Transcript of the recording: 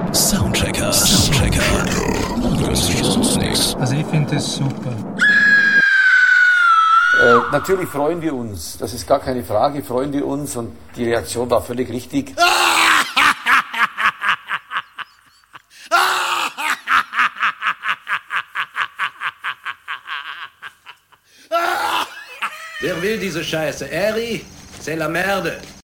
Soundchecker. Du hörst hier sonst nichts. Also ich finde das super. Natürlich freuen wir uns, das ist gar keine Frage, freuen wir uns und die Reaktion war völlig richtig. Wer will diese Scheiße? Eri, c'est la merde.